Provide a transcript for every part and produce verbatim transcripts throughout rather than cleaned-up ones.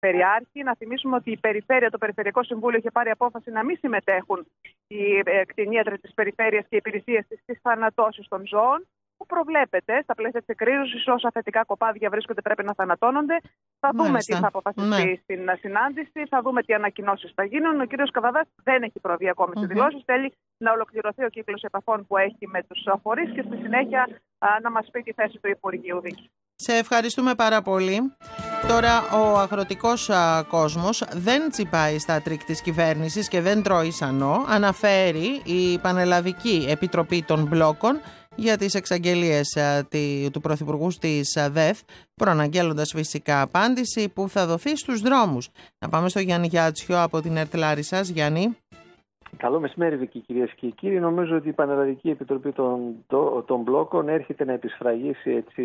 περιφερειάρχη. Να θυμίσουμε ότι η Περιφέρεια, το Περιφερειακό Συμβούλιο, είχε πάρει απόφαση να μην συμμετέχουν οι κτηνίατροι της περιφέρειας και οι υπηρεσίες της στις θανατώσεις των ζώων, που προβλέπεται στα πλαίσια της εκρίζωσης όσα θετικά κοπάδια βρίσκονται πρέπει να θανατώνονται. Θα δούμε Μάλιστα. τι θα αποφασιστεί ναι. στην συνάντηση, θα δούμε τι ανακοινώσεις θα γίνουν. Ο κ. Καβαδάς δεν έχει προβεί ακόμη στις mm-hmm. δηλώσεις. Θέλει να ολοκληρωθεί ο κύκλος επαφών που έχει με τους φορείς και στη συνέχεια α, να μας πει τη θέση του Υπουργείου Δίκη. Σε ευχαριστούμε πάρα πολύ. Τώρα ο αγροτικός α, κόσμος δεν τσιπάει στα τρίκ της κυβέρνησης και δεν τρώει σανό, αναφέρει η Πανελλαδική Επιτροπή των Μπλόκων για τις εξαγγελίες α, τη, του Πρωθυπουργού της α, ΔΕΘ, προαναγγέλλοντας φυσικά απάντηση που θα δοθεί στους δρόμους. Να πάμε στο Γιάννη Γιάτσιο από την ΕΡΤ Λάρισσας. Γιάννη. Καλό μεσημέρι, Βίκη, κυρίες και κύριοι. Νομίζω ότι η Πανελλαδική Επιτροπή των, των Μπλόκων έρχεται να επισφραγίσει έτσι,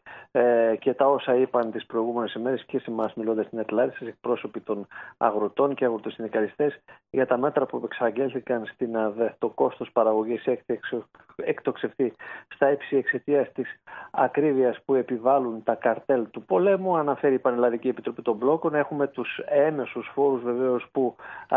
ε, και τα όσα είπαν τις προηγούμενες ημέρες και σε εμάς μιλώντας στην ΕΡΤ Λάρισσας, εκπρόσωποι των αγροτών και αγροτοσυνδικαλιστές, για τα μέτρα που εξαγγέλθηκαν στην ΑΔΕ. Το κόστος παραγωγής έχει εκτοξευθεί στα ύψη εξαιτίας της ακρίβειας που επιβάλλουν τα καρτέλ του πολέμου. Αναφέρει η Πανελλαδική Επιτροπή των Μπλόκων. Έχουμε τους έμεσους φόρους βεβαίως που α,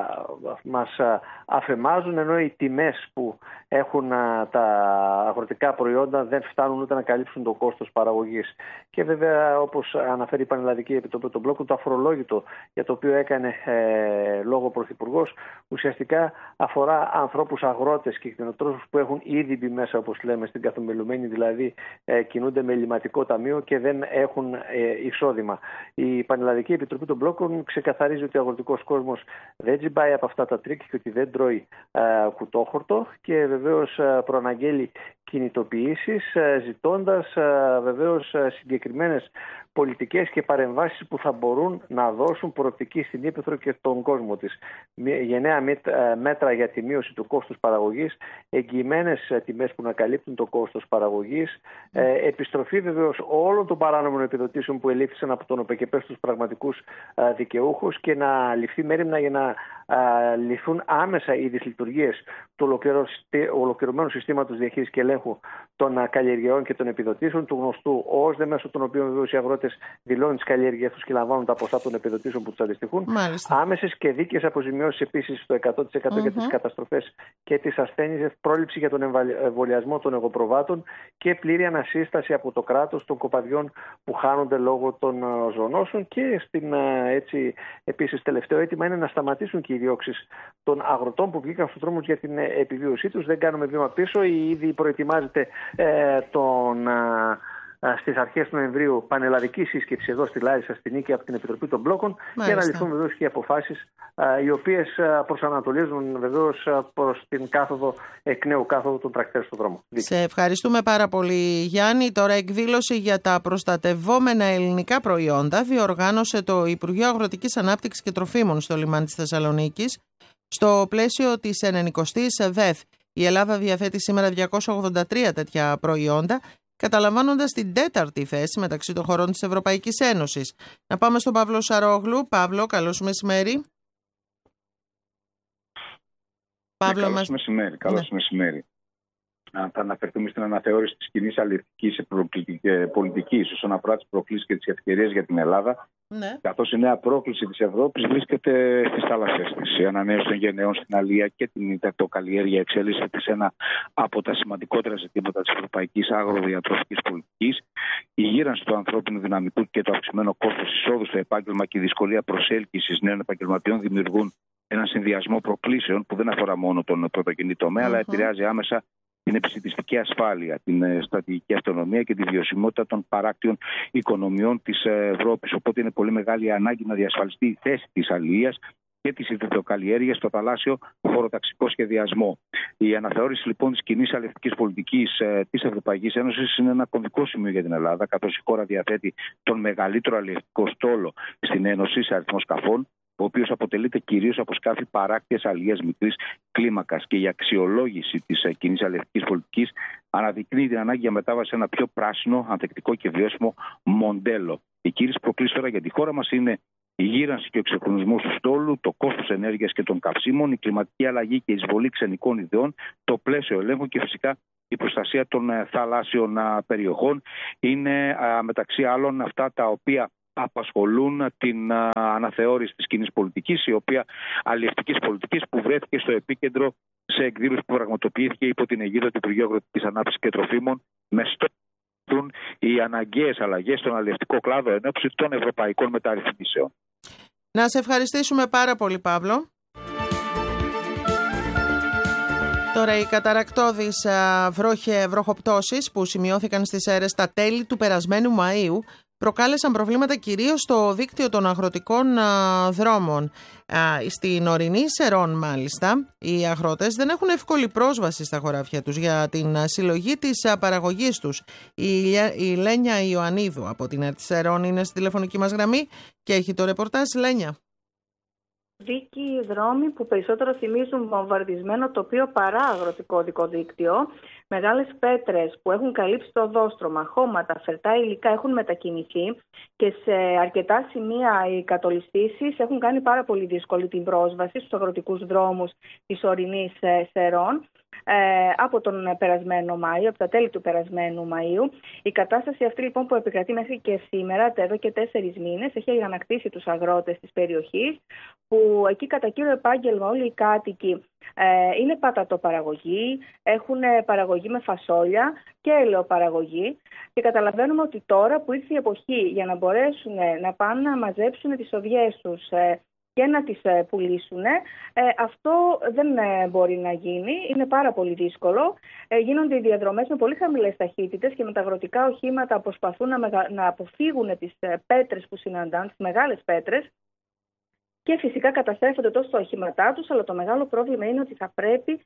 μας αφεμάζουν, ενώ οι τιμές που έχουν α, τα αγροτικά προϊόντα δεν φτάνουν ούτε να καλύψουν το κόστος παραγωγής. Και βέβαια, όπως αναφέρει η Πανελλαδική Επιτροπή των Μπλόκων, το αφορολόγητο για το οποίο έκανε ε, λόγο ο Πρωθυπουργός ουσιαστικά αφορά ανθρώπους αγρότες και κτηνοτρόφους που έχουν ήδη μπει μέσα, όπως λέμε, στην καθομιλουμένη, δηλαδή ε, κινούνται με ελλειμματικό ταμείο και δεν έχουν ε, εισόδημα. Η Πανελλαδική Επιτροπή των Μπλόκων ξεκαθαρίζει ότι ο αγροτικός κόσμος δεν τζιμπάει από αυτά τα τρίκ και ότι δεν τρώει ε, κουτόχορτο, και βεβαίως ε, προαναγγέλει κινητοποιήσεις, ε, ζητώντας ε, βεβαίως ε, συγκεκριμένες πολιτικές και παρεμβάσεις που θα μπορούν να δώσουν προοπτική στην Ήπεθρο και τον κόσμο της. Γενναία μέτρα για τη μείωση του κόστους παραγωγής, εγγυημένες τιμές που να καλύπτουν το κόστος παραγωγής, mm. ε, επιστροφή βεβαίως όλων των παράνομων επιδοτήσεων που ελήφθησαν από τον ΟΠΕΚΕΠΕ στους πραγματικούς ε, δικαιούχους, και να ληφθεί μέριμνα για να ε, ληφθούν άμεσα οι δυσλειτουργίες του ολοκληρωμένου συστήματος διαχείρισης και ελέγχου των καλλιεργειών και των επιδοτήσεων, του γνωστού ΟΣΔΕ, μέσω των οποίων βεβαίως οι αγρότες δηλώνουν τις καλλιέργειές τους και λαμβάνουν τα ποσά των επιδοτήσεων που τους αντιστοιχούν. Άμεσες και δίκαιες αποζημιώσεις επίσης στο εκατό τοις εκατό mm-hmm. για τις καταστροφές και τις ασθένειες, πρόληψη για τον εμβολιασμό των εγωπροβάτων και πλήρη ανασύσταση από το κράτος των κοπαδιών που χάνονται λόγω των ζωονόσων. Και στην, έτσι, επίσης τελευταίο αίτημα είναι να σταματήσουν και οι διώξεις των αγροτών που βγήκαν στους δρόμους για την επιβίωσή τους. Δεν κάνουμε βήμα πίσω. Ήδη προετοιμάζεται ε, τον... στις αρχές του Νοεμβρίου πανελλαδική σύσκεψη εδώ στη Λάρισα, στην Νίκη, από την Επιτροπή των Μπλόκων, για να ληφθούν βεβαίως και οι αποφάσεις α, οι οποίες α, προσανατολίζουν βεβαίως α, προς την κάθοδο, εκ νέου κάθοδο των τρακτέρ στον δρόμο. Σε ευχαριστούμε πάρα πολύ, Γιάννη. Τώρα, εκδήλωση για τα προστατευόμενα ελληνικά προϊόντα διοργάνωσε το Υπουργείο Αγροτικής Ανάπτυξης και Τροφίμων στο λιμάνι της Θεσσαλονίκης. Στο πλαίσιο της ενενηκοστής ΔΕΘ, η Ελλάδα διαθέτει σήμερα διακόσια ογδόντα τρία τέτοια προϊόντα, καταλαμβάνοντας την τέταρτη θέση μεταξύ των χωρών της Ευρωπαϊκής Ένωσης. Να πάμε στον Παύλο Σαρόγλου. Παύλο, καλώς μεσημέρι. Παύλο, ναι, καλώς μας... μεσημέρι. Καλώς ναι. μεσημέρι. Θα αναφερθούμε στην αναθεώρηση της κοινής αλληλευτικής πολιτικής όσον αφορά τις προκλήσεις και τις ευκαιρίες για την Ελλάδα. Ναι. Καθώς η νέα πρόκληση της Ευρώπης βρίσκεται στις θάλασσες της. Η ανανέωση των γενναιών στην αλία και την υδατοκαλλιέργεια εξελίσσεται σε ένα από τα σημαντικότερα ζητήματα της ευρωπαϊκής αγροδιατροφικής πολιτικής. Η γύρανση του ανθρώπινου δυναμικού και το αυξημένο κόστος εισόδου στο επάγγελμα και η δυσκολία προσέλκυσης νέων επαγγελματιών δημιουργούν έναν συνδυασμό προκλήσεων που δεν αφορά μόνο τον πρωτογενή τομέα, mm-hmm. αλλά επηρεάζει άμεσα την επισητιστική ασφάλεια, την στρατηγική αυτονομία και τη βιωσιμότητα των παράκτιων οικονομιών της Ευρώπης. Οπότε είναι πολύ μεγάλη ανάγκη να διασφαλιστεί η θέση της αλληλείας και της υδατοκαλλιέργειας στο θαλάσσιο χωροταξικό σχεδιασμό. Η αναθεώρηση λοιπόν της κοινής αλληλευτικής πολιτικής της Ευρωπαϊκής Ένωσης είναι ένα κομβικό σημείο για την Ελλάδα, καθώς η χώρα διαθέτει τον μεγαλύτερο αλληλευτικό στόλο στην Ένωση σε αριθμό σκαφών, ο οποίος αποτελείται κυρίως από σκάφη παράκτιας αλληλείας μικρής κλίμακας, και η αξιολόγηση της κοινής αλληλευτικής πολιτικής αναδεικνύει την ανάγκη για μετάβαση σε ένα πιο πράσινο, ανθεκτικό και βιώσιμο μοντέλο. Οι κύριες προκλήσεις τώρα για τη χώρα μας είναι η γύρανση και ο εξυγχρονισμός του στόλου, το κόστος ενέργειας και των καυσίμων, η κλιματική αλλαγή και η εισβολή ξενικών ιδεών, το πλαίσιο ελέγχου και φυσικά η προστασία των θαλάσσιων περιοχών. Είναι μεταξύ άλλων αυτά τα οποία απασχολούν την α, αναθεώρηση της κοινής πολιτικής, η οποία αλλιευτικής πολιτικής που βρέθηκε στο επίκεντρο σε εκδήλωση που πραγματοποιήθηκε υπό την αιγίδα του Υπουργείου Αγροτικής Ανάπτυξης και Τροφίμων, με στόχο οι αναγκαίες αλλαγές στον αλλιευτικό κλάδο εν ώψη των ευρωπαϊκών μεταρρυθμίσεων. Να σε ευχαριστήσουμε πάρα πολύ, Παύλο. Τώρα, οι καταρρακτώδεις βρόχε βροχοπτώσεις που σημειώθηκαν στις Σέρρες στα τέλη του περασμένου Μαΐου προκάλεσαν προβλήματα κυρίως στο δίκτυο των αγροτικών α, δρόμων. Α, στην ορεινή Σερών, μάλιστα, οι αγρότες δεν έχουν εύκολη πρόσβαση στα χωράφια τους για την α, συλλογή της α, παραγωγής τους. Η, η Λένια Ιωαννίδου από την ΕΡΤ Σερών είναι στη τηλεφωνική μας γραμμή και έχει το ρεπορτάζ. Λένια. Δίκοι δρόμοι που περισσότερο θυμίζουν βομβαρδισμένο τοπίο παρά αγροτικό οδικό δίκτυο. Μεγάλες πέτρες που έχουν καλύψει το οδόστρωμα, χώματα, φερτά υλικά έχουν μετακινηθεί και σε αρκετά σημεία οι κατολιστήσεις έχουν κάνει πάρα πολύ δύσκολη την πρόσβαση στους αγροτικούς δρόμους της ορεινής Σερών. Ε, από τον περασμένο Μάιο, από τα τέλη του περασμένου Μαΐου. Η κατάσταση αυτή λοιπόν που επικρατεί μέχρι και σήμερα, εδώ και τέσσερις μήνες, έχει αγανακτήσει τους αγρότες της περιοχής, που εκεί κατά κύριο επάγγελμα όλοι οι κάτοικοι ε, είναι πατατοπαραγωγή, έχουν παραγωγή με φασόλια και ελαιοπαραγωγή και καταλαβαίνουμε ότι τώρα που ήρθε η εποχή για να μπορέσουν να πάνε να μαζέψουν τις οδιές τους ε, και να τις πουλήσουν, ε, αυτό δεν ε, μπορεί να γίνει, είναι πάρα πολύ δύσκολο. Ε, γίνονται οι διαδρομές με πολύ χαμηλές ταχύτητες και με τα αγροτικά οχήματα προσπαθούν να, μεγα... να αποφύγουν τις ε, πέτρες που συναντάνε, τις μεγάλες πέτρες, και φυσικά καταστρέφονται τόσο τα οχήματά τους, αλλά το μεγάλο πρόβλημα είναι ότι θα πρέπει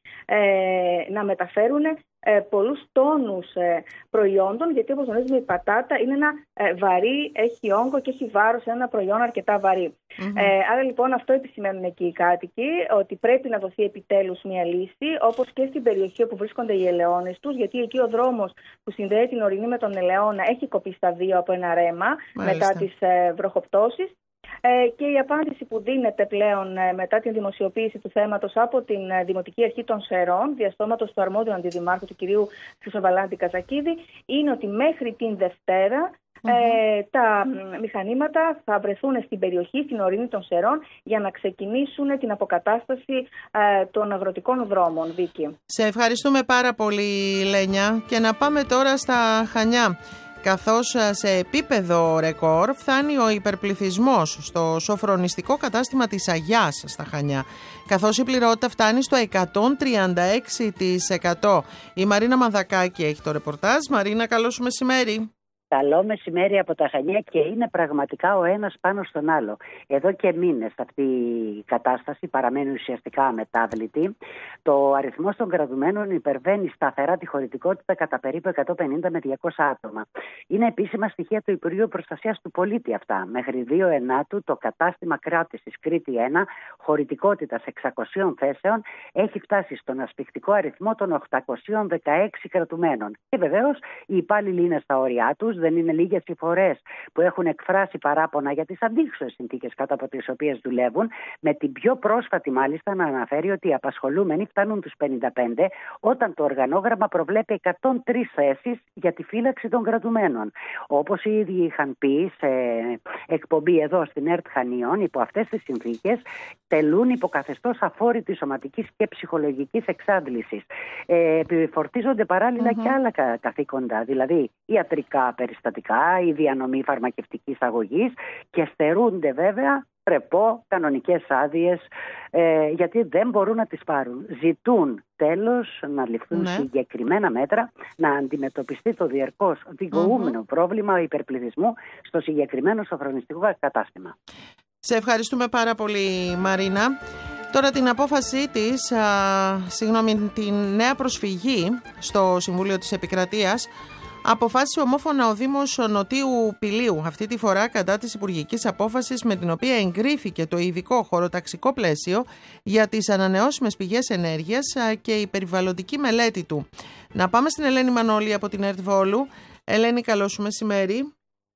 ε, να μεταφέρουν ε, πολλούς τόνους ε, προϊόντων, γιατί όπως γνωρίζουμε η πατάτα είναι ένα ε, βαρύ, έχει όγκο και έχει βάρος, ένα προϊόν αρκετά βαρύ. Mm-hmm. Ε, άρα λοιπόν αυτό επισημαίνουν εκεί οι κάτοικοι, ότι πρέπει να δοθεί επιτέλους μια λύση, όπως και στην περιοχή όπου βρίσκονται οι ελαιώνες τους, γιατί εκεί ο δρόμος που συνδέει την ορεινή με τον ελαιώνα έχει κοπεί στα δύο από ένα ρέμα. Μάλιστα. Μετά τις ε, βροχοπτώσεις. Ε, και η απάντηση που δίνεται πλέον ε, μετά την δημοσιοποίηση του θέματος από την ε, Δημοτική Αρχή των Σερών, διαστόματος του αρμόδιου αντιδημάρχου του κυρίου Χρυσοβαλάντη Καζακίδη, είναι ότι μέχρι την Δευτέρα mm-hmm. ε, τα ε, μηχανήματα θα βρεθούν στην περιοχή, στην ορεινή των Σερών, για να ξεκινήσουν την αποκατάσταση ε, των αγροτικών δρόμων. Βίκη. Σε ευχαριστούμε πάρα πολύ, Λένια, και να πάμε τώρα στα Χανιά. Καθώς σε επίπεδο ρεκόρ φτάνει ο υπερπληθυσμός στο σοφρονιστικό κατάστημα της Αγιάς στα Χανιά, καθώς η πληρότητα φτάνει στο εκατόν τριάντα έξι τοις εκατό. Η Μαρίνα Μανδακάκη έχει το ρεπορτάζ. Μαρίνα, καλό σου μεσημέρι. Καλό μεσημέρι από τα Χανιά, και είναι πραγματικά ο ένας πάνω στον άλλο. Εδώ και μήνες αυτή η κατάσταση παραμένει ουσιαστικά αμετάβλητη. Το αριθμός των κρατουμένων υπερβαίνει σταθερά τη χωρητικότητα κατά περίπου εκατόν πενήντα με διακόσια άτομα. Είναι επίσημα στοιχεία του Υπουργείου Προστασίας του Πολίτη αυτά. Μέχρι δύο ενάτου το κατάστημα κράτησης Κρήτη ένα, χωρητικότητας εξακόσιες θέσεων, έχει φτάσει στον ασφιχτικό αριθμό των οκτακόσιους δεκαέξι κρατουμένων. Και βεβαίως οι υπάλληλοι είναι στα όρια τους. Δεν είναι λίγες οι φορές που έχουν εκφράσει παράπονα για τις αντίξωες συνθήκες κάτω από τις οποίες δουλεύουν, με την πιο πρόσφατη μάλιστα να αναφέρει ότι οι απασχολούμενοι φτάνουν τους πενήντα πέντε, όταν το οργανόγραμμα προβλέπει εκατόν τρεις θέσεις για τη φύλαξη των κρατουμένων. Όπως οι ίδιοι είχαν πει σε εκπομπή εδώ στην ΕΡΤ Χανίων, υπό αυτές τις συνθήκες τελούν υποκαθεστώς αφόρητης σωματικής και ψυχολογικής εξάντλησης. Ε, επιφορτίζονται παράλληλα mm-hmm. και άλλα καθήκοντα, δηλαδή ιατρικά περιστατικά, η διανομή φαρμακευτικής αγωγής, και στερούνται βέβαια πρεπό κανονικές άδειες, ε, γιατί δεν μπορούν να τις πάρουν. Ζητούν τέλος να ληφθούν ναι. συγκεκριμένα μέτρα, να αντιμετωπιστεί το διαρκώς διηγούμενο mm-hmm. πρόβλημα υπερπληθυσμού στο συγκεκριμένο σοφρονιστικό κατάστημα. Σε ευχαριστούμε πάρα πολύ, Μαρίνα. Τώρα την απόφαση της, α, συγγνώμη, την νέα προσφυγή στο Συμβούλιο της Επικρατείας αποφάσισε ομόφωνα ο Δήμος Νοτίου Πηλίου, αυτή τη φορά κατά της υπουργικής απόφασης με την οποία εγκρίθηκε το ειδικό χωροταξικό πλαίσιο για τις ανανεώσιμες πηγές ενέργειας και η περιβαλλοντική μελέτη του. Να πάμε στην Ελένη Μανώλη από την ΕΡΤ Βόλου. Ελένη, καλό σου μεσημέρι.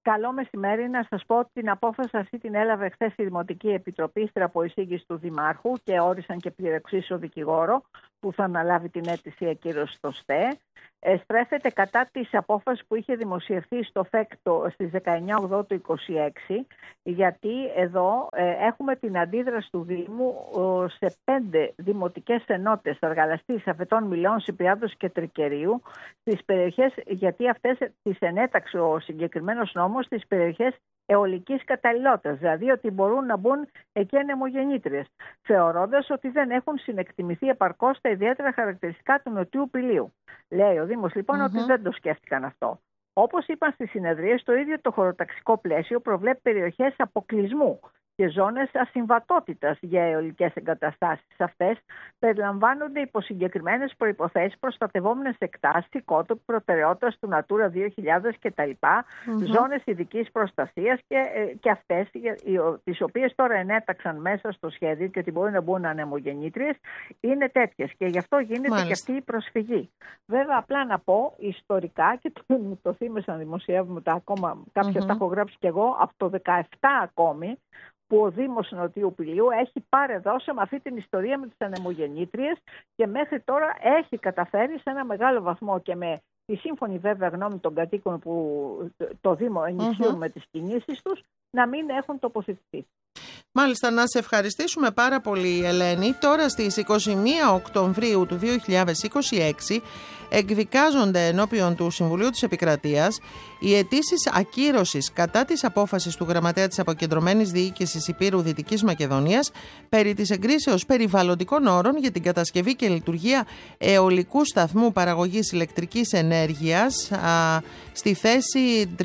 Καλό μεσημέρι. Να σας πω ότι την απόφαση αυτή την έλαβε χθες η Δημοτική Επιτροπή ύστερα από εισήγηση του Δημάρχου και όρισαν και πληρεξίσιο δικηγόρο που θα αναλάβει την αίτηση ακύρωση στο ΣΤΕ. Ε, στρέφεται κατά της απόφασης που είχε δημοσιευθεί στο ΦΕΚΤΟ στις δεκαεννιά ογδόη του είκοσι έξι, γιατί εδώ ε, έχουμε την αντίδραση του Δήμου ε, σε πέντε δημοτικές ενότητες, Αργαλαστής, Αφετών, Μηλών, Σιπριάδος και Τρικερίου, στις περιοχές, γιατί αυτές τις ενέταξε ο συγκεκριμένος νόμος στις περιοχές αιωλικής καταλληλότητας, δηλαδή ότι μπορούν να μπουν εκεί ανεμογεννήτριες, θεωρώντας ότι δεν έχουν συνεκτιμηθεί επαρκώς τα ιδιαίτερα χαρακτηριστικά του νοτιού πηλίου. Λέει ο Δήμος λοιπόν mm-hmm. ότι δεν το σκέφτηκαν αυτό. Όπως είπαν στις συνεδρίες, το ίδιο το χωροταξικό πλαίσιο προβλέπει περιοχές αποκλεισμού και ζώνες ασυμβατότητας για αιωλικές εγκαταστάσεις. Αυτές περιλαμβάνονται υπό συγκεκριμένες προϋποθέσεις προστατευόμενες εκτάσεις, οικότοποι προτεραιότητας του Natura δύο χιλιάδες κτλ. Mm-hmm. Ζώνες ειδικής προστασίας και, και αυτές τις οποίες τώρα ενέταξαν μέσα στο σχέδιο και ότι μπορεί να μπουν ανεμογεννήτριες είναι τέτοιες και γι' αυτό γίνεται Μάλιστα. και αυτή η προσφυγή. Βέβαια απλά να πω ιστορικά και το, το θύμισαν δημοσιεύουμε τα ακόμα, κάποια mm-hmm. τα έχω γράψει και εγώ από το δεκαεπτά ακόμη, που ο Δήμος Νοτιού Πηλίου έχει παρεδώσει με αυτή την ιστορία με τις ανεμογεννήτριες και μέχρι τώρα έχει καταφέρει σε ένα μεγάλο βαθμό και με τη σύμφωνη βέβαια γνώμη των κατοίκων που το Δήμο ενισχύουν mm-hmm. με τις κινήσεις τους να μην έχουν τοποθετηθεί. Μάλιστα, να σε ευχαριστήσουμε πάρα πολύ, Ελένη. Τώρα στις εικοστή πρώτη Οκτωβρίου του δύο χιλιάδες είκοσι έξι εκδικάζονται ενώπιον του Συμβουλίου της Επικρατείας οι αιτήσεις ακύρωσης κατά της απόφασης του Γραμματέα της Αποκεντρωμένης Διοίκησης Ηπείρου Δυτικής Μακεδονίας περί της εγκρίσεως περιβαλλοντικών όρων για την κατασκευή και λειτουργία αιωλικού σταθμού παραγωγής ηλεκτρικής ενέργειας α, στη θέση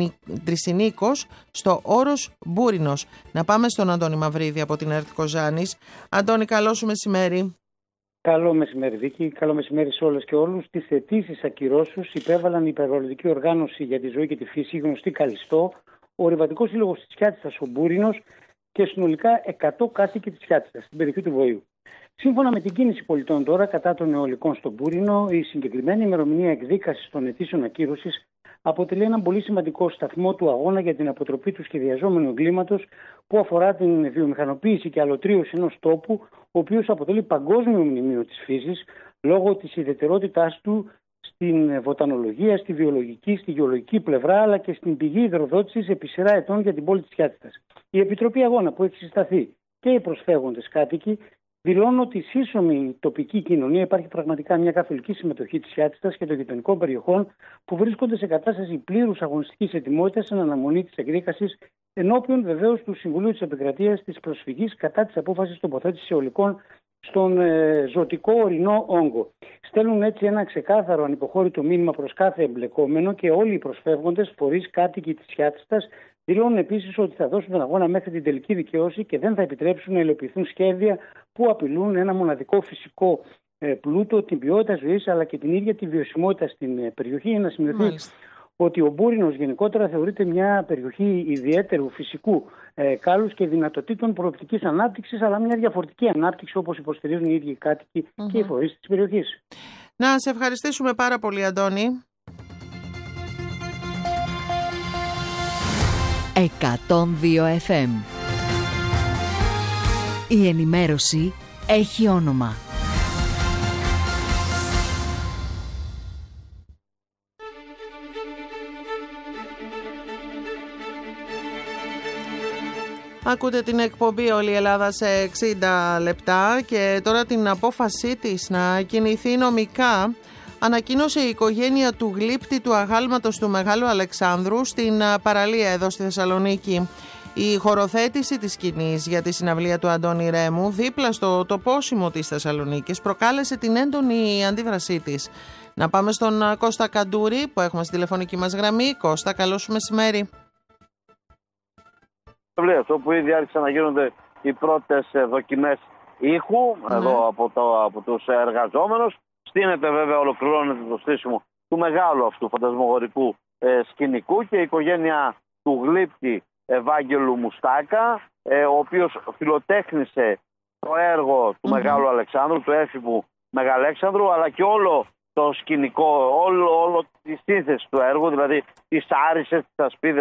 Τρισινίκος στο όρος Μπούρινος. Να πάμε στον Αντώνη Μαυρίδη από την ΕΡΤ Κοζάνης. Αντώνη, καλό σου μεσημέρι. Καλό μεσημέρι, Βίκη. Καλό μεσημέρι σε όλες και όλους. Τις αιτήσεις ακυρώσεως υπέβαλαν η Περιβαλλοντική Οργάνωση για τη Ζωή και τη Φύση, γνωστή Καλιστό, ο Ορειβατικός Σύλλογος της Χιάτισσας, ο Μπούρινος και συνολικά εκατό κάτοικοι της Χιάτισσας, στην περιοχή του Βοήου. Σύμφωνα με την κίνηση πολιτών τώρα κατά των αιωλικών στον Μπούρινο, η συγκεκριμένη ημερομηνία εκδίκασης των αιτήσεων ακύρωσης αποτελεί έναν πολύ σημαντικό σταθμό του αγώνα για την αποτροπή του σχεδιαζόμενου εγκλήματος που αφορά την βιομηχανοποίηση και αλωτρίωση ενός τόπου, ο οποίος αποτελεί παγκόσμιο μνημείο της φύσης λόγω της ιδιαιτερότητάς του στην βοτανολογία, στη βιολογική, στη γεωλογική πλευρά, αλλά και στην πηγή υδροδότησης επί σειρά ετών για την πόλη της Χιάτισσας. Η Επιτροπή Αγώνα που έχει συσταθεί και οι προσφεύγοντες κάτοικοι δηλώνουν ότι η σύσσωμη τοπική κοινωνία υπάρχει πραγματικά μια καθολική συμμετοχή της Χιάτισσας και των γειτονικών περιοχών που βρίσκονται σε κατάσταση πλήρους αγωνιστικής ετοιμότητας εν αναμονή της εκδίκασης ενώπιον βεβαίως του Συμβουλίου της Επικρατείας της προσφυγής κατά της απόφασης τοποθέτησης αιωλικών στον ε, ζωτικό ορεινό όγκο. Στέλνουν έτσι ένα ξεκάθαρο ανυποχώρητο μήνυμα προς κάθε εμπλεκόμενο και όλοι οι προσφεύγοντες φορείς κάτοικοι της Χιάτισσας δηλώνουν επίσης ότι θα δώσουν τον αγώνα μέχρι την τελική δικαίωση και δεν θα επιτρέψουν να υλοποιηθούν σχέδια που απειλούν ένα μοναδικό φυσικό ε, πλούτο, την ποιότητα ζωής αλλά και την ίδια τη βιωσιμότητα στην ε, περιοχή. Για να σημειωθεί Μάλιστα. ότι ο Μπούρινος γενικότερα θεωρείται μια περιοχή ιδιαίτερου φυσικού ε, κάλους και δυνατοτήτων προοπτικής ανάπτυξης, αλλά μια διαφορετική ανάπτυξη όπως υποστηρίζουν οι ίδιοι οι κάτοικοι mm-hmm. και οι φορείς της περιοχής. Να σε ευχαριστήσουμε πάρα πολύ, Αντώνη. εκατόν δύο εφ εμ. Η ενημέρωση έχει όνομα. Ακούτε την εκπομπή «Όλη η Ελλάδα» σε εξήντα λεπτά και τώρα την απόφασή της να κινηθεί νομικά ανακοίνωσε η οικογένεια του γλύπτη του αγάλματος του Μεγάλου Αλεξάνδρου στην παραλία εδώ στη Θεσσαλονίκη. Η χωροθέτηση της σκηνής για τη συναυλία του Αντώνη Ρέμου δίπλα στο τοπόσιμο της Θεσσαλονίκης προκάλεσε την έντονη αντίδρασή της. Να πάμε στον Κώστα Καντούρη που έχουμε στη τηλεφωνική μας γραμμή. Κώστα, καλό σου μεσημέρι. Αυτό που ήδη άρχισαν να γίνονται οι πρώτες δοκιμές ήχου mm. εδώ από, το, από τους εργαζόμενους. Στείνεται βέβαια, ολοκληρώνεται το στήσιμο του μεγάλου αυτού φαντασμογορικού ε, σκηνικού και η οικογένεια του γλύπτη Ευάγγελου Μουστάκα, ε, ο οποίος φιλοτέχνησε το έργο του mm-hmm. Μεγάλου Αλεξάνδρου, του έφηβου Μεγαλέξανδρου, αλλά και όλο το σκηνικό, όλο, όλο τη σύνθεση του έργου, δηλαδή τις άρισες, τις ασπίδες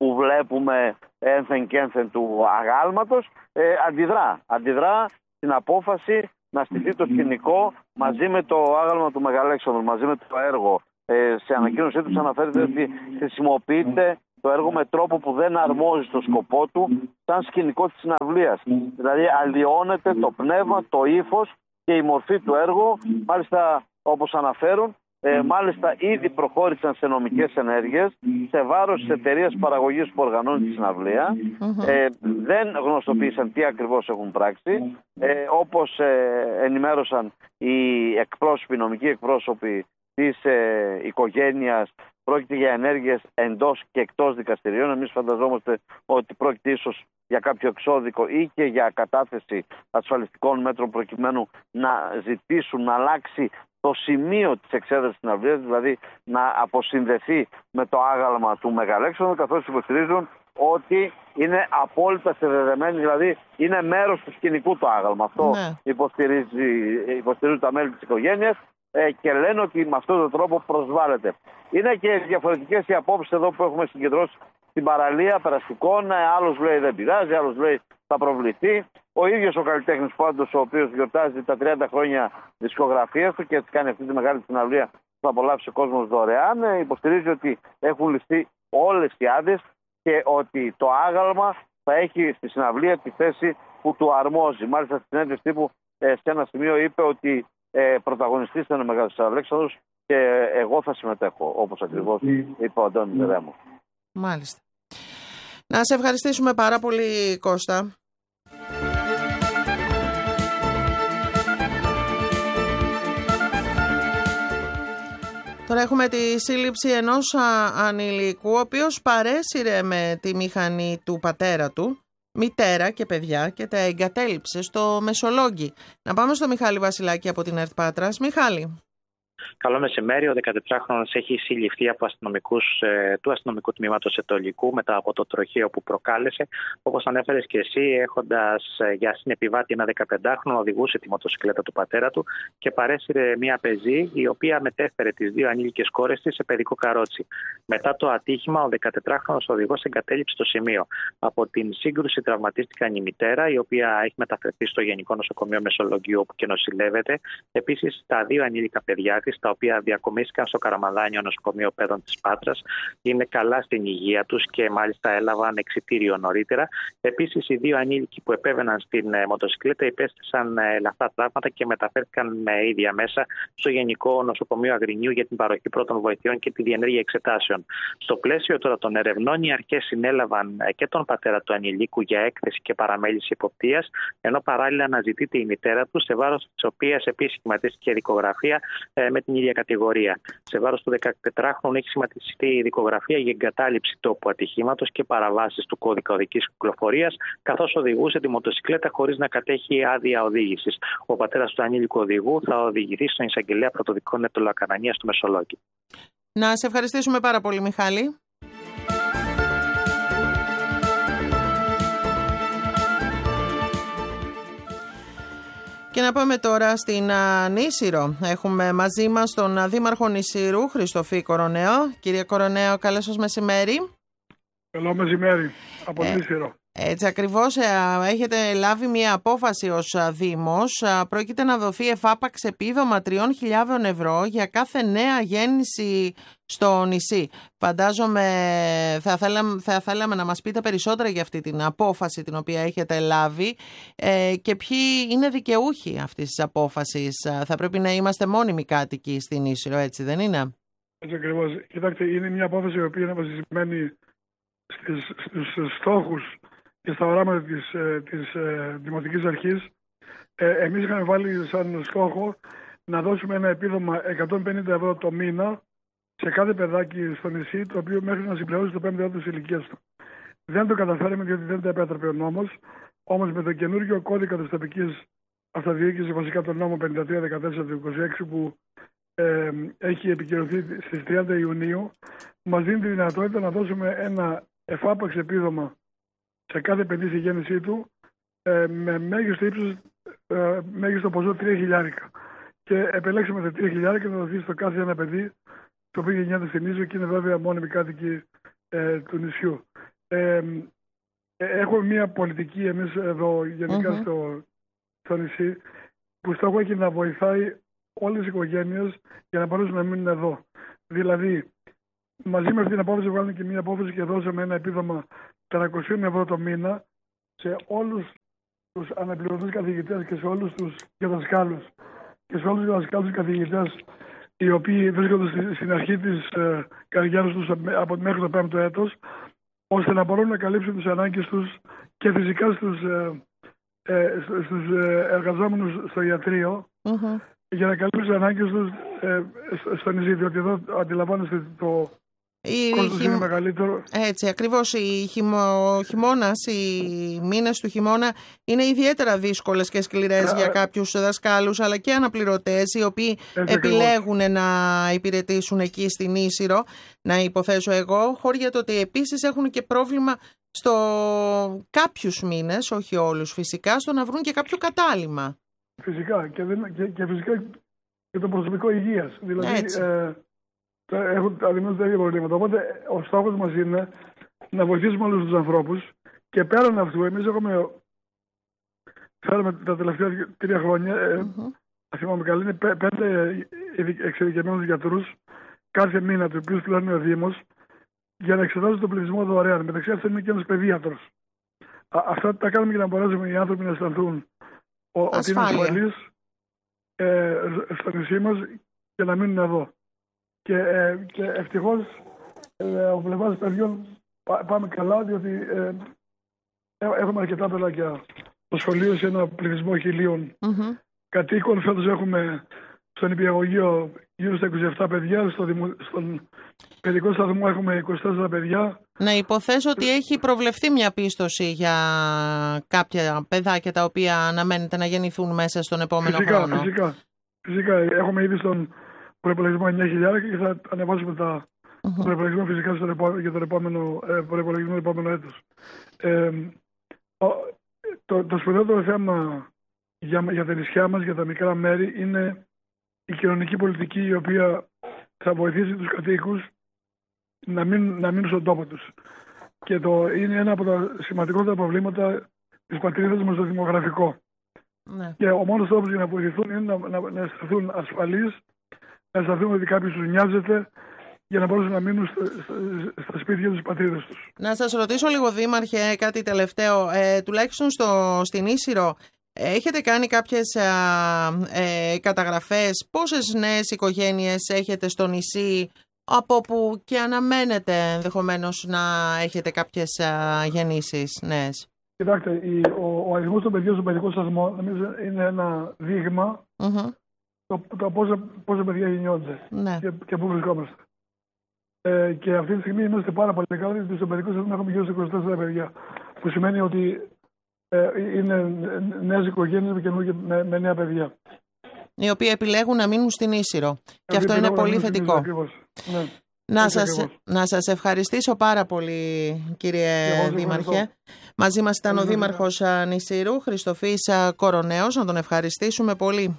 που βλέπουμε ένθεν και ένθεν του αγάλματος, ε, αντιδρά. Αντιδρά στην απόφαση να στηθεί το σκηνικό μαζί με το άγαλμα του Μεγαλέξανδρου, μαζί με το έργο. Ε, σε ανακοίνωσή τους αναφέρεται ότι χρησιμοποιείται το έργο με τρόπο που δεν αρμόζει στο σκοπό του σαν σκηνικό της συναυλίας. Δηλαδή αλλοιώνεται το πνεύμα, το ύφος και η μορφή του έργου. Μάλιστα, όπως αναφέρουν, ε, μάλιστα ήδη προχώρησαν σε νομικές ενέργειες σε βάρος της εταιρείας παραγωγής που οργανώνει τη συναυλία. Ε, δεν γνωστοποίησαν τι ακριβώς έχουν πράξει. Ε, όπως ε, ενημέρωσαν οι εκπρόσωποι, οι νομικοί εκπρόσωποι της ε, οικογένειας, πρόκειται για ενέργειες εντός και εκτός δικαστηρίων. Εμείς φανταζόμαστε ότι πρόκειται ίσως για κάποιο εξώδικο ή και για κατάθεση ασφαλιστικών μέτρων προκειμένου να ζητήσουν να αλλάξει το σημείο της εξέδρασης της συναυλίας, δηλαδή να αποσυνδεθεί με το άγαλμα του Μεγαλέξανδρου, καθώς υποστηρίζουν ότι είναι απόλυτα συνδεδεμένοι, δηλαδή είναι μέρος του σκηνικού το άγαλμα. Αυτό ναι. υποστηρίζει, υποστηρίζουν τα μέλη της οικογένειας ε, και λένε ότι με αυτόν τον τρόπο προσβάλλεται. Είναι και διαφορετικές οι απόψεις εδώ που έχουμε συγκεντρώσει στην παραλία περαστικών. Άλλος λέει δεν πειράζει, άλλος λέει θα προβληθεί. Ο ίδιος ο καλλιτέχνης πάντως, ο οποίος γιορτάζει τα τριάντα χρόνια δισκογραφίας του και έτσι κάνει αυτή τη μεγάλη συναυλία που θα απολαύσει ο κόσμος δωρεάν, υποστηρίζει ότι έχουν ληφθεί όλες οι άδειες και ότι το άγαλμα θα έχει στη συναυλία τη θέση που του αρμόζει. Μάλιστα στη συνέντευξη τύπου σε ένα σημείο είπε ότι ε, πρωταγωνιστής ήταν ο Μεγάλος Αλέξανδρος και εγώ θα συμμετέχω, όπως ακριβώς είπε ο Αντώνης Ρέμος. Μάλιστα. Να σε ευχαριστήσουμε πάρα πολύ, Κώστα. Τώρα έχουμε τη σύλληψη ενός ανηλίκου, ο οποίος παρέσυρε με τη μηχανή του πατέρα του, μητέρα και παιδιά, και τα εγκατέλειψε στο Μεσολόγγι. Να πάμε στο Μιχάλη Βασιλάκη από την ΕΡΤ Πάτρας. Μιχάλη. Καλό μεσημέρι. Ο δεκατετράχρονος έχει συλληφθεί από αστυνομικούς ε, του αστυνομικού τμήματος Ετωλικού μετά από το τροχαίο που προκάλεσε. Όπως ανέφερες και εσύ, έχοντας ε, για συνεπιβάτη ένα δεκαπεντάχρονο, οδηγούσε τη μοτοσυκλέτα του πατέρα του και παρέσυρε μια πεζή, η οποία μετέφερε τις δύο ανήλικες κόρες της σε παιδικό καρότσι. Μετά το ατύχημα, ο δεκατετράχρονος οδηγός εγκατέλειψε το σημείο. Από την σύγκρουση τραυματίστηκαν η μητέρα, η οποία έχει μεταφερθεί στο Γενικό Νοσοκομείο Μεσολογγίου, όπου και νοσηλεύεται. Επίσης, τα δύο ανήλικα παιδιά της, τα οποία διακομίστηκαν στο Καραμαδάνιο Νοσοκομείο Παιδών της Πάτρας, είναι καλά στην υγεία τους και μάλιστα έλαβαν εξιτήριο νωρίτερα. Επίσης, οι δύο ανήλικοι που επέβαιναν στην ε, μοτοσυκλέτα υπέστησαν ε, λαφτά τραύματα και μεταφέρθηκαν με ίδια μέσα στο Γενικό Νοσοκομείο Αγρινίου για την παροχή πρώτων βοηθειών και τη διενέργεια εξετάσεων. Στο πλαίσιο τώρα των ερευνών, οι αρχές συνέλαβαν ε, και τον πατέρα του ανηλίκου για έκθεση και παραμέληση υποπτίας, ενώ παράλληλα αναζητείται η μητέρα του, σε βάρος της οποίας επίσης σχηματίστηκε δικογραφία ε, με την ίδια κατηγορία. Σε βάρος του δεκατετράχρονου έχει σχηματιστεί η δικογραφία για εγκατάλειψη τόπου ατυχήματος και παραβάσεις του κώδικα οδικής κυκλοφορίας, καθώς οδηγούσε τη μοτοσυκλέτα χωρίς να κατέχει άδεια οδήγησης. Ο πατέρας του ανήλικου οδηγού θα οδηγηθεί στον εισαγγελέα πρωτοδικών Ετωλοακανανίας του Μεσολόγγι. Να σε ευχαριστήσουμε πάρα πολύ, Μιχάλη. Και να πάμε τώρα στην Νήσυρο. Έχουμε μαζί μας τον Δήμαρχο Νησύρου, Χριστοφή Κοροναίο. Κύριε Κοροναίο, καλό σας μεσημέρι. Καλό μεσημέρι από ε, Νήσυρο. Έτσι ακριβώς, έχετε λάβει μια απόφαση ως Δήμος. Πρόκειται να δοθεί εφάπαξ επίδομα τριών χιλιάδων ευρώ για κάθε νέα γέννηση στο νησί. Φαντάζομαι θα θέλαμε, θα θέλαμε να μας πείτε περισσότερα για αυτή την απόφαση την οποία έχετε λάβει ε, και ποιοι είναι δικαιούχοι αυτής της απόφασης. Θα πρέπει να είμαστε μόνιμοι κάτοικοι στην Νήσυρο, έτσι δεν είναι? Έτσι ακριβώς. Κοιτάξτε, είναι μια απόφαση η οποία είναι βασισμένη στις, στους στόχους και στα οράματα της, της ε, Δημοτικής Αρχής. Ε, εμείς είχαμε βάλει σαν στόχο να δώσουμε ένα επίδομα εκατόν πενήντα ευρώ το μήνα σε κάθε παιδάκι στο νησί, το οποίο μέχρι να συμπληρώσει το πέμπτο έτος της ηλικίας του. Δεν το καταφέραμε διότι δεν το επέτρεπε ο νόμος, όμως με το καινούργιο κώδικα της τοπικής αυτοδιοίκησης, βασικά τον νόμο πενήντα τρία δεκατέσσερα του είκοσι έξι που ε, έχει επικυρωθεί στις τριάντα Ιουνίου, μας δίνει τη δυνατότητα να δώσουμε ένα εφάπαξ επίδομα σε κάθε παιδί στη γέννησή του ε, με μέγιστο ύψος, ε, μέγιστο ποσό τρία χιλιάρικα. Και επελέξαμε τα τρία χιλιάρικα να δοθεί στο κάθε ένα παιδί το οποίο γεννιέται στην Νήσο και είναι βέβαια μόνιμοι κάτοικοι ε, του νησιού. Ε, έχουμε μια πολιτική εμείς εδώ γενικά mm-hmm. στο, στο νησί που στόχο έχει να βοηθάει όλες τις οικογένειες για να μπορέσουν να μείνουν εδώ. Δηλαδή, μαζί με αυτή την απόφαση βγάλουμε και μια απόφαση και δώσαμε ένα επίδομα τριακόσια ευρώ το μήνα σε όλους τους αναπληρωτές καθηγητές και σε όλους τους δασκάλους και σε όλους τους δασκάλους και καθηγητές οι οποίοι βρίσκονται στην αρχή της ε, καριέρας τους από μέχρι το πέμπτο έτος, ώστε να μπορούν να καλύψουν τις ανάγκες τους και φυσικά στους, ε, ε, στους ε, εργαζόμενους στο ιατρείο mm-hmm. για να καλύψουν τις ανάγκες τους ε, στο νησί, διότι εδώ αντιλαμβάνεστε το κόστος χει... είναι μεγαλύτερο. Έτσι, ακριβώς. Οι χειμω... χειμώνας, οι μήνες του χειμώνα είναι ιδιαίτερα δύσκολες και σκληρές yeah. για κάποιους δασκάλους, αλλά και αναπληρωτές, οι οποίοι έτσι επιλέγουν ακριβώς να υπηρετήσουν εκεί στην Ίσυρο, να υποθέσω εγώ, χώρια το ότι επίσης έχουν και πρόβλημα στο κάποιους μήνες, όχι όλους φυσικά, στο να βρουν και κάποιο κατάλημα. Φυσικά και, δεν... και... και φυσικά και το προσωπικό υγείας. Δηλαδή, ε, έχουν αντιμετωπίσει τα ίδια προβλήματα. Οπότε ο στόχος μας είναι να βοηθήσουμε όλους τους ανθρώπους και πέραν αυτού, εμείς έχουμε φέρουμε τα τελευταία τρία χρόνια, mm-hmm. ε, θυμάμαι καλά, είναι πέ, πέντε εξειδικευμένους γιατρούς κάθε μήνα, του οποίους πληρώνει ο Δήμος, για να εξετάζουν τον πληθυσμό δωρεάν. Μεταξύ αυτών είναι και ένας παιδίατρος. Α, αυτά τα κάνουμε για να μπορέσουμε οι άνθρωποι να αισθανθούν ότι είναι ασφαλείς ε, στο νησί μας και να μείνουν εδώ. Και, ε, και ευτυχώς ε, ο πλευράς παιδιών πά, πάμε καλά, διότι ε, έχουμε αρκετά παιδάκια στο σχολείο σε ένα πληθυσμό χιλίων mm-hmm. κατοίκων. Φέτος έχουμε στον νηπιαγωγείο γύρω στα είκοσι επτά παιδιά, στο δημο, στον παιδικό σταθμό έχουμε είκοσι τέσσερα παιδιά. Να υποθέσω ότι έχει προβλεφθεί μια πίστοση για κάποια παιδάκια τα οποία αναμένεται να γεννηθούν μέσα στον επόμενο φυσικά, χρόνο. Φυσικά, φυσικά. Έχουμε ήδη στον προϋπολογισμό εννιά χιλιάδες και θα ανεβάσουμε τα mm-hmm. προϋπολογισμό φυσικά στον επό, για τον επόμενο ε, προϋπολογισμό επόμενο έτος. Ε, το, το σπουδαιότερο θέμα για, για τα νησιά μας, για τα μικρά μέρη, είναι η κοινωνική πολιτική η οποία θα βοηθήσει τους κατοίκους να μείνουν, να μείνουν στον τόπο τους. Και το, είναι ένα από τα σημαντικότερα προβλήματα της πατρίδας μας, το δημογραφικό. Ναι. Και ο μόνος τρόπος για να βοηθηθούν είναι να, να, να αισθανθούν ασφαλείς, να αισθανθούν ότι κάποιος τους νοιάζεται, για να μπορούν να μείνουν στα, στα, στα σπίτια της πατρίδας τους. Να σας ρωτήσω λίγο, Δήμαρχε, κάτι τελευταίο. Ε, τουλάχιστον στο, στην Ίσυρο, έχετε κάνει κάποιες α, ε, καταγραφές? Πόσες νέες οικογένειες έχετε στο νησί, από που και αναμένετε ενδεχομένως να έχετε κάποιες α, γεννήσεις νέες? Κοιτάξτε, η, ο, ο αριθμός των παιδιών στον παιδικό σταθμό νομίζω είναι ένα δείγμα mm-hmm. το, το πόσα, πόσα παιδιά γεννιόνται ναι. και, και πού βρισκόμαστε. Ε, και αυτή τη στιγμή είμαστε πάρα πολύ καλά, γιατί στο παιδικό σταθμό έχουμε γύρω στα είκοσι τέσσερα παιδιά. Που σημαίνει ότι ε, είναι νέες οικογένειες με, με, με νέα παιδιά. Οι οποίοι επιλέγουν να μείνουν στην Ίσυρο. Και αυτό είναι πολύ θετικό. Ναι. Να σας, να σας ευχαριστήσω πάρα πολύ, κύριε Δήμαρχε. Μαζί μας ήταν ο Δήμαρχος Νησύρου, Χριστοφής Κοροναίος. Να τον ευχαριστήσουμε πολύ.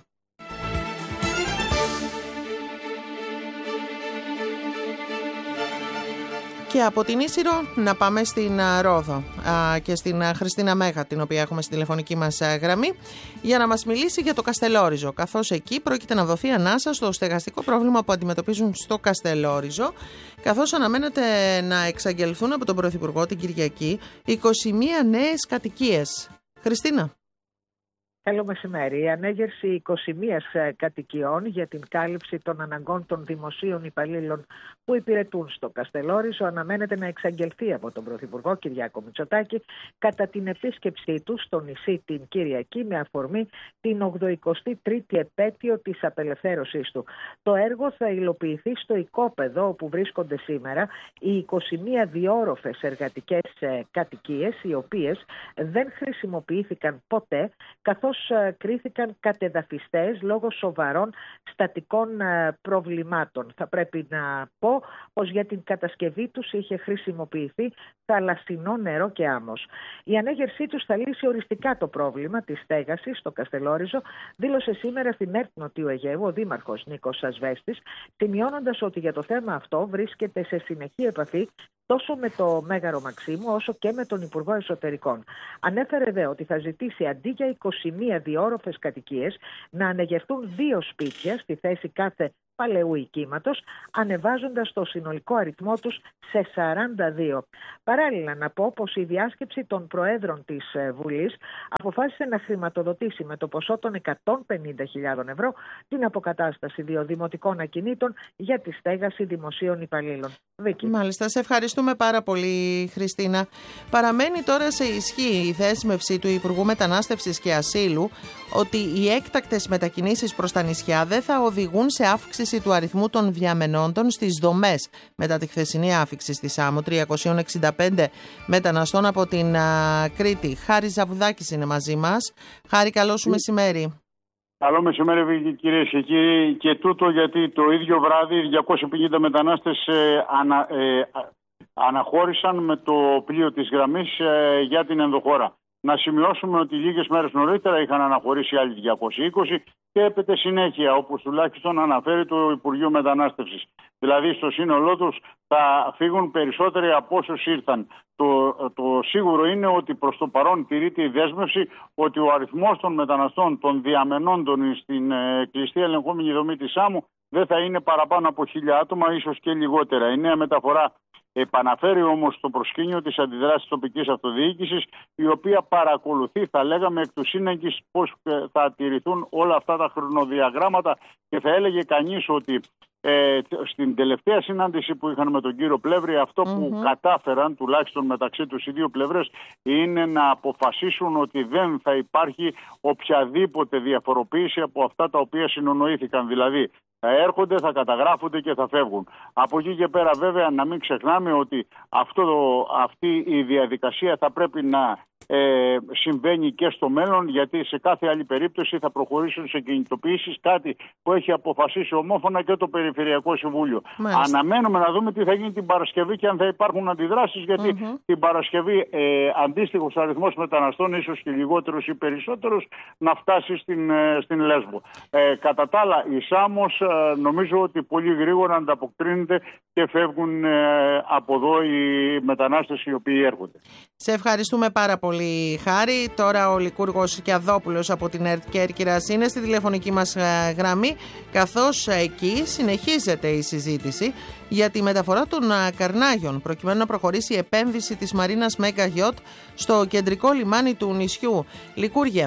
Και από την Ίσυρο να πάμε στην Ρόδο α, και στην Χριστίνα Μέγα, την οποία έχουμε στη τηλεφωνική μας γραμμή, για να μας μιλήσει για το Καστελόριζο, καθώς εκεί πρόκειται να δοθεί ανάσα στο στεγαστικό πρόβλημα που αντιμετωπίζουν στο Καστελόριζο, καθώς αναμένεται να εξαγγελθούν από τον Πρωθυπουργό την Κυριακή είκοσι μία νέες κατοικίες. Χριστίνα. Καλό μεσημέρι. Η ανέγερση είκοσι μία κατοικιών για την κάλυψη των αναγκών των δημοσίων υπαλλήλων που υπηρετούν στο Καστελόριζο αναμένεται να εξαγγελθεί από τον Πρωθυπουργό Κυριάκο Μητσοτάκη κατά την επίσκεψή του στο νησί την Κυριακή με αφορμή την ογδοηκοστή τρίτη επέτειο της απελευθέρωσής του. Το έργο θα υλοποιηθεί στο οικόπεδο όπου βρίσκονται σήμερα οι είκοσι μία διόροφες εργατικές κατοικίες, οι οποίες δεν χρησιμοποιήθηκαν ποτέ, καθώς κρίθηκαν κατεδαφιστές λόγω σοβαρών στατικών προβλημάτων. Θα πρέπει να πω πως για την κατασκευή τους είχε χρησιμοποιηθεί θαλασσινό νερό και άμμος. Η ανέγερσή τους θα λύσει οριστικά το πρόβλημα της στέγασης στο Καστελόριζο, δήλωσε σήμερα στην ΕΡΤ Νοτιού Αιγαίου ο Δήμαρχος Νίκος Ασβέστης, σημειώνοντας ότι για το θέμα αυτό βρίσκεται σε συνεχή επαφή τόσο με το Μέγαρο Μαξίμου όσο και με τον Υπουργό Εσωτερικών. Ανέφερε δε ότι θα ζητήσει αντί για είκοσι μία διόροφες κατοικίες να ανεγερθούν δύο σπίτια στη θέση κάθε παλαιού οικίματος, ανεβάζοντας το συνολικό αριθμό τους σε σαράντα δύο. Παράλληλα να πω πως η διάσκεψη των Προέδρων της Βουλής αποφάσισε να χρηματοδοτήσει με το ποσό των εκατόν πενήντα χιλιάδων ευρώ την αποκατάσταση δύο δημοτικών ακινήτων για τη στέγαση δημοσίων υπαλλήλων. Βίκη. Μάλιστα, σε ευχαριστούμε πάρα πολύ, Χριστίνα. Παραμένει τώρα σε ισχύ η δέσμευση του Υπουργού Μετανάστευσης και Ασύλου ότι οι έκτακτες μετακινήσεις προς τα νησιά δεν θα οδηγούν σε αύξηση του αριθμού των διαμενόντων στις δομές μετά τη χθεσινή άφιξη στη Σάμο τριακόσιοι εξήντα πέντε μεταναστών από την α, Κρήτη. Χάρη Ζαβουδάκης είναι μαζί μας. Χάρη, καλό σου μεσημέρι. Καλό μεσημέρι, κυρίες και κύριοι. Και τούτο γιατί το ίδιο βράδυ διακόσιοι πενήντα μετανάστες ε, ανα, ε, αναχώρησαν με το πλοίο της γραμμής ε, για την ενδοχώρα. Να σημειώσουμε ότι λίγες μέρες νωρίτερα είχαν αναχωρήσει άλλοι διακόσιοι είκοσι και έπεται συνέχεια, όπως τουλάχιστον αναφέρει το Υπουργείο Μετανάστευσης. Δηλαδή στο σύνολό τους θα φύγουν περισσότεροι από όσους ήρθαν. Το, το σίγουρο είναι ότι προς το παρόν τηρείται η δέσμευση ότι ο αριθμός των μεταναστών, των διαμενόντων στην ε, κλειστή ελεγχόμενη δομή της Σάμου δεν θα είναι παραπάνω από χίλια άτομα, ίσως και λιγότερα. Η νέα μεταφορά επαναφέρει όμως το προσκήνιο της αντιδράσης τοπικής αυτοδιοίκησης, η οποία παρακολουθεί, θα λέγαμε, εκ του σύνεγγυς πώς θα τηρηθούν όλα αυτά τα χρονοδιαγράμματα και θα έλεγε κανείς ότι ε, στην τελευταία συνάντηση που είχαν με τον κύριο Πλεύρη, αυτό που mm-hmm. κατάφεραν, τουλάχιστον μεταξύ τους οι δύο πλευρές, είναι να αποφασίσουν ότι δεν θα υπάρχει οποιαδήποτε διαφοροποίηση από αυτά τα οποία συνονοήθηκαν. Δηλαδή, θα έρχονται, θα καταγράφονται και θα φεύγουν. Από εκεί και πέρα βέβαια να μην ξεχνάμε ότι αυτό, αυτή η διαδικασία θα πρέπει να ε, συμβαίνει και στο μέλλον, γιατί σε κάθε άλλη περίπτωση θα προχωρήσουν σε κινητοποιήσεις, κάτι που έχει αποφασίσει ομόφωνα και το Περιφερειακό Συμβούλιο. Μάλιστα. Αναμένουμε να δούμε τι θα γίνει την Παρασκευή και αν θα υπάρχουν αντιδράσεις, γιατί mm-hmm. την Παρασκευή ε, αντίστοιχος αριθμός μεταναστών, ίσως και λιγότερους ή περισσότερους, να φτάσει στην, ε, στην Λέσβο. Ε, κατά τα άλλα, η Σάμος ε, νομίζω ότι πολύ γρήγορα ανταποκρίνεται και φεύγουν ε, από εδώ οι μετανάστες οι οποίοι έρχονται. Σε ευχαριστούμε πάρα πολύ, Χάρη. Τώρα ο Λικούργος Κιαδόπουλος από την ΕΡΤ Κέρκυρας είναι στη τηλεφωνική μας γραμμή, καθώς εκεί συνεχίζεται η συζήτηση για τη μεταφορά των καρνάγιων προκειμένου να προχωρήσει η επένδυση της Μαρίνας Μέγκα Γιότ στο κεντρικό λιμάνι του νησιού. Λικούργε.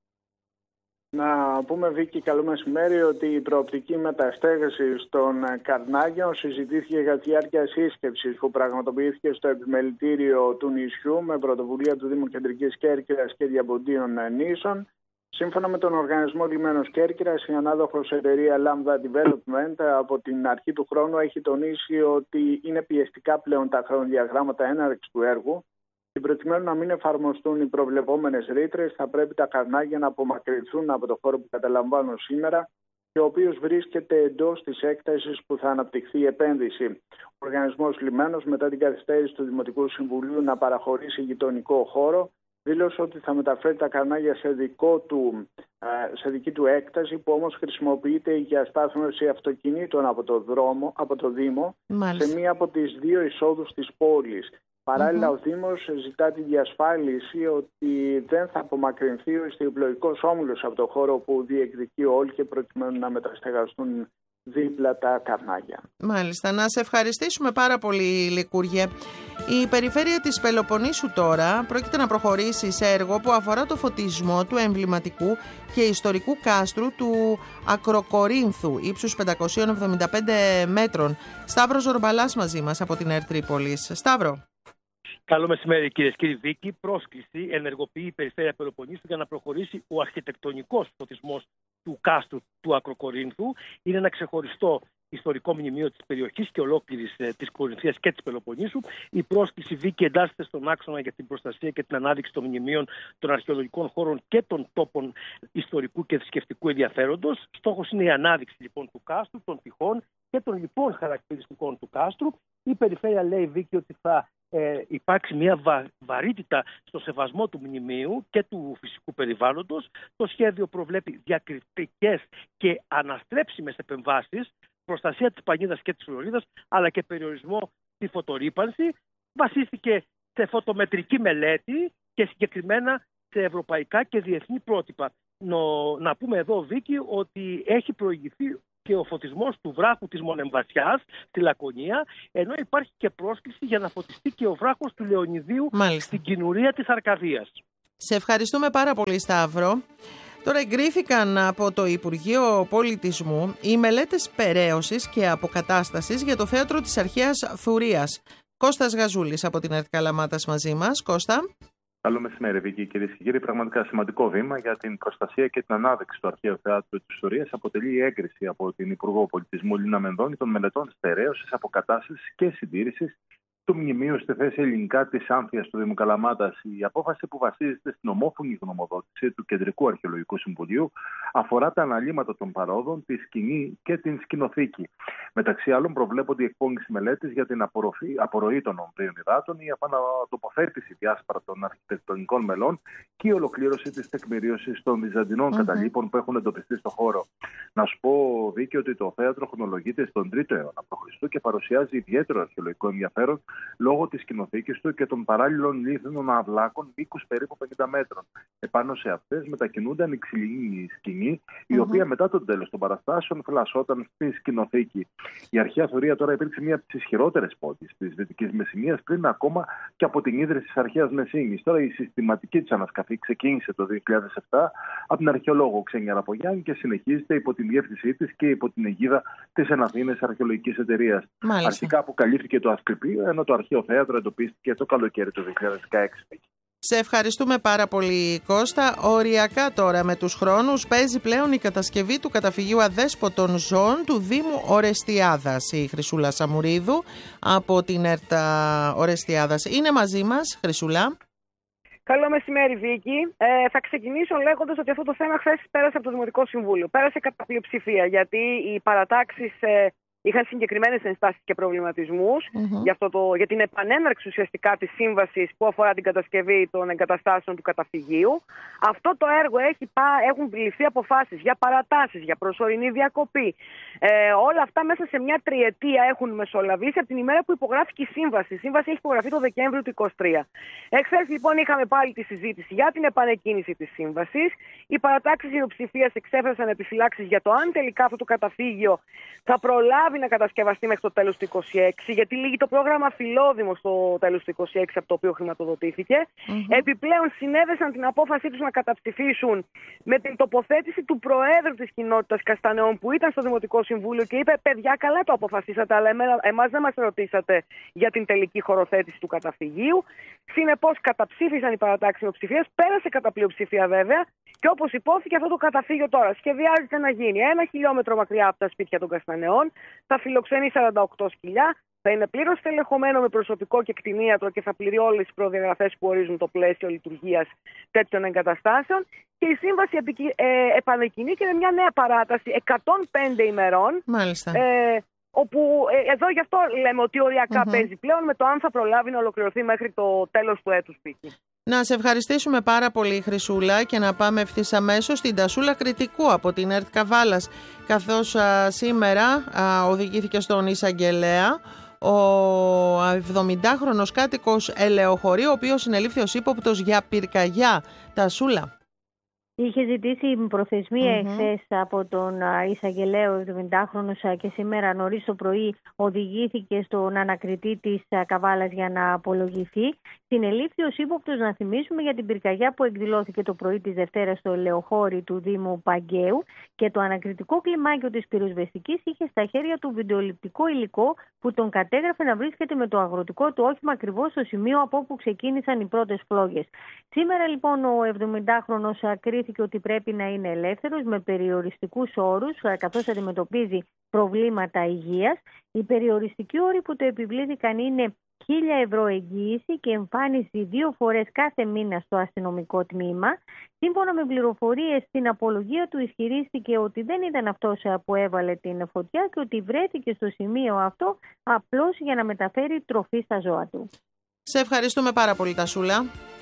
Να πούμε, Βίκη, καλό μεσημέρι, ότι η προοπτική μεταστέγαση των καρνάγιων συζητήθηκε για τη διάρκεια σύσκεψης που πραγματοποιήθηκε στο επιμελητήριο του νησιού με πρωτοβουλία του Δήμου Κεντρικής Κέρκυρας και Διαποντίων Νήσων. Σύμφωνα με τον Οργανισμό Λιμένος Κέρκυρας, η ανάδοχος εταιρεία Lambda Development από την αρχή του χρόνου έχει τονίσει ότι είναι πιεστικά πλέον τα χρονοδιαγράμματα έναρξης του έργου. Και προκειμένου να μην εφαρμοστούν οι προβλεπόμενες ρήτρες, θα πρέπει τα καρνάγια να απομακρυνθούν από το χώρο που καταλαμβάνουν σήμερα και ο οποίος βρίσκεται εντός της έκτασης που θα αναπτυχθεί η επένδυση. Ο Οργανισμός Λιμένος, μετά την καθυστέρηση του Δημοτικού Συμβουλίου να παραχωρήσει γειτονικό χώρο, δήλωσε ότι θα μεταφέρει τα καρνάγια σε, δικό του, σε δική του έκταση, που όμως χρησιμοποιείται για στάθμευση αυτοκινήτων από το, δρόμο, από το Δήμο, Μάλιστα. σε μία από τις δύο εισόδους της πόλης. Παράλληλα, mm-hmm. ο Δήμος ζητά τη διασφάλιση ότι δεν θα απομακρυνθεί ο ιστιοπλοϊκός όμιλος από το χώρο που διεκδικεί όλοι και προκειμένου να μεταστεγαστούν δίπλα τα καρνάγια. Μάλιστα. Να σε ευχαριστήσουμε πάρα πολύ, Λικούργε. Η περιφέρεια της Πελοποννήσου τώρα πρόκειται να προχωρήσει σε έργο που αφορά το φωτισμό του εμβληματικού και ιστορικού κάστρου του Ακροκορίνθου ύψους πεντακόσια εβδομήντα πέντε μέτρων. Σταύρος Ζορμπαλάς μαζί μας από την ΕΡΤ Τρίπολης. Σταύρο. Καλό μεσημέρι, κυρίες και κύριοι. Βίκη, πρόσκληση ενεργοποιεί η Περιφέρεια Πελοποννήσου για να προχωρήσει ο αρχιτεκτονικός φωτισμός του κάστρου του Ακροκορίνθου. Είναι ένα ξεχωριστό ιστορικό μνημείο της περιοχής και ολόκληρης ε, της Κορινθίας και της Πελοποννήσου. Η πρόσκληση, Βίκη, εντάσσεται στον άξονα για την προστασία και την ανάδειξη των μνημείων των αρχαιολογικών χώρων και των τόπων ιστορικού και θρησκευτικού ενδιαφέροντος. Στόχος είναι η ανάδειξη λοιπόν του κάστρου, των τυχών και των λοιπόν χαρακτηριστικών του κάστρου. Η Περιφέρεια λέει, Βίκη, ότι θα ε, υπάρξει μια βα, βαρύτητα στο σεβασμό του μνημείου και του φυσικού περιβάλλοντος. Το σχέδιο προβλέπει διακριτικές και αναστρέψιμες επεμβάσεις, προστασία της πανίδας και της φλωρίδας, αλλά και περιορισμό τη φωτορύπανση, βασίστηκε σε φωτομετρική μελέτη και συγκεκριμένα σε ευρωπαϊκά και διεθνή πρότυπα. Νο, να πούμε εδώ, Βίκη, ότι έχει προηγηθεί και ο φωτισμός του βράχου της Μονεμβασιάς στη Λακωνία, ενώ υπάρχει και πρόσκληση για να φωτιστεί και ο βράχος του Λεωνιδίου Μάλιστα. στην Κινουρία της Αρκαδίας. Σε ευχαριστούμε πάρα πολύ, Σταύρο. Τώρα εγκρίθηκαν από το Υπουργείο Πολιτισμού οι μελέτες περαίωσης και αποκατάστασης για το θέατρο της Αρχαίας Θουρίας. Κώστας Γαζούλης από την ΕΡΤ Καλαμάτας μαζί μας. Κώστα. Καλό μεσημέρι, Βίκη, κυρίες και κύριοι. Πραγματικά σημαντικό βήμα για την προστασία και την ανάδειξη του Αρχαίου Θεάτρου της Θουρίας αποτελεί η έγκριση από την Υπουργό Πολιτισμού Λίνα Μενδώνη των μελετών στερέωσης, αποκατάστασης και συντήρησης του μνημείου στη θέση ελληνικά της Άμφιας του Δήμου Καλαμάτας. Η απόφαση, που βασίζεται στην ομόφωνη γνωμοδότηση του Κεντρικού Αρχαιολογικού Συμβουλίου, αφορά τα αναλύματα των παρόδων, τη σκηνή και την σκηνοθήκη. Μεταξύ άλλων, προβλέπονται η εκπόνηση μελέτης για την απορροφή, απορροή των ομβρίων υδάτων, η επανατοποθέτηση διάσπαρτων αρχιτεκτονικών μελών και η ολοκλήρωση της τεκμηρίωσης των βυζαντινών mm-hmm. καταλήπων που έχουν εντοπιστεί στο χώρο. Να σου πω, Βίκη, ότι το θέατρο χρονολογείται στον τρίτο αιώνα π.Χ. και παρουσιάζει ιδιαίτερο αρχαιολογικό ενδιαφέρον λόγω της σκηνοθήκης του και των παράλληλων λίθινων αυλάκων μήκους περίπου πενήντα μέτρων. Επάνω σε αυτές μετακινούνται ανοιξυλινή σκηνή, η mm-hmm. οποία μετά το τέλος των παραστάσεων φυλασσόταν στη σκηνοθήκη. Η Αρχαία Θουρία τώρα υπήρξε μία από τις ισχυρότερες πόλεις της Δυτικής Μεσσηνίας, πριν ακόμα και από την ίδρυση της Αρχαίας Μεσσήνης. Τώρα η συστηματική της ανασκαφή ξεκίνησε το δύο χιλιάδες επτά από την αρχαιολόγο Ξένια Ραπογιάννη και συνεχίζεται υπό την διεύθυνσή της και υπό την αιγίδα της Εναθήνες Αρχαιολογικής Εταιρείας. Αρχικά αποκαλύφθηκε το Ασκληπείο, ενώ το Αρχαίο Θέατρο εντοπίστηκε το καλοκαίρι του δύο χιλιάδες δεκαέξι. Σε ευχαριστούμε πάρα πολύ, Κώστα. Οριακά τώρα με τους χρόνους παίζει πλέον η κατασκευή του καταφυγίου αδέσποτων ζώων του Δήμου Ορεστιάδας. Η Χρυσούλα Σαμουρίδου από την ΕΡΤ Ορεστιάδας είναι μαζί μας. Χρυσούλα. Καλό μεσημέρι, Βίκη. Ε, θα ξεκινήσω λέγοντας ότι αυτό το θέμα χθες πέρασε από το Δημοτικό Συμβούλιο. Πέρασε κατά πλειοψηφία, γιατί οι παρατάξεις ε, είχαν συγκεκριμένες ενστάσεις και προβληματισμούς mm-hmm. για, αυτό το, για την επανέναρξη ουσιαστικά της σύμβασης που αφορά την κατασκευή των εγκαταστάσεων του καταφυγίου. Αυτό το έργο έχει, έχουν ληφθεί αποφάσεις για παρατάσεις, για προσωρινή διακοπή. Ε, όλα αυτά μέσα σε μια τριετία έχουν μεσολαβήσει από την ημέρα που υπογράφηκε η σύμβαση. Η σύμβαση έχει υπογραφεί το Δεκέμβριο του είκοσι τρία. Εχθές λοιπόν είχαμε πάλι τη συζήτηση για την επανεκκίνηση της σύμβασης. Οι παρατάξεις ιδιοψηφίας εξέφρασαν επιφυλάξεις για το αν τελικά αυτό το καταφύγιο θα προλάβει να κατασκευαστεί μέχρι το τέλος του είκοσι έξι, γιατί λύγει το πρόγραμμα Φιλόδημο στο τέλος του είκοσι έξι, από το οποίο χρηματοδοτήθηκε. Mm-hmm. Επιπλέον, συνέδεσαν την απόφασή τους να καταψηφίσουν με την τοποθέτηση του Προέδρου της κοινότητας Καστανεών, που ήταν στο Δημοτικό Συμβούλιο και είπε: παιδιά, καλά το αποφασίσατε, αλλά εμάς δεν μας ρωτήσατε για την τελική χωροθέτηση του καταφυγίου. Συνεπώς, καταψήφισαν οι παρατάξεις μειοψηφίας, πέρασε κατά πλειοψηφία βέβαια, και όπως υπόθηκε, αυτό το καταφύγιο τώρα σχεδιάζεται να γίνει ένα χιλιόμετρο μακριά από τα σπίτια των Καστανεών. Θα φιλοξενεί σαράντα οκτώ σκυλιά, θα είναι πλήρως τελεχωμένο με προσωπικό και κτηνίατρο και θα πληρεί όλες τις προδιαγραφές που ορίζουν το πλαίσιο λειτουργίας τέτοιων εγκαταστάσεων. Και η σύμβαση ε, επανεκκινεί και με μια νέα παράταση εκατόν πέντε ημερών. Μάλιστα. Ε, όπου ε, εδώ γι' αυτό λέμε ότι οριακά mm-hmm. παίζει πλέον με το αν θα προλάβει να ολοκληρωθεί μέχρι το τέλος του έτους. Πίκη. Να σε ευχαριστήσουμε πάρα πολύ, Χρυσούλα, και να πάμε ευθύς αμέσως στην Τασούλα Κρητικού από την ΕΡΤ Καβάλας, καθώς α, σήμερα α, οδηγήθηκε στον εισαγγελέα ο εβδομηντάχρονος κάτοικος Ελεοχωρίου, ο οποίος συνελήφθη ως ύποπτος για πυρκαγιά. Τασούλα. Είχε ζητήσει προθεσμία mm-hmm. εχθές από τον εισαγγελέο εβδομηντάχρονος και σήμερα νωρίς το πρωί οδηγήθηκε στον ανακριτή της Καβάλας για να απολογηθεί. Συνελήφθη ως ύποπτος, να θυμίσουμε, για την πυρκαγιά που εκδηλώθηκε το πρωί της Δευτέρας στο Ελεοχώρι του Δήμου Παγκαίου, και το ανακριτικό κλιμάκιο της πυροσβεστικής είχε στα χέρια του βιντεοληπτικό υλικό που τον κατέγραφε να βρίσκεται με το αγροτικό του όχημα ακριβώς στο σημείο από όπου ξεκίνησαν οι πρώτες φλόγες. Σήμερα λοιπόν ο εβδομηντάχρονος κρίθηκε ότι πρέπει να είναι ελεύθερος με περιοριστικούς όρους, καθώς αντιμετωπίζει προβλήματα υγείας. Οι περιοριστικοί όροι που το επιβλήθηκαν είναι χίλια ευρώ εγγύηση και εμφάνιση δύο φορές κάθε μήνα στο αστυνομικό τμήμα. Σύμφωνα με πληροφορίες στην απολογία του, ισχυρίστηκε ότι δεν ήταν αυτός που έβαλε την φωτιά και ότι βρέθηκε στο σημείο αυτό απλώς για να μεταφέρει τροφή στα ζώα του. Σε ευχαριστούμε πάρα πολύ, Τασούλα.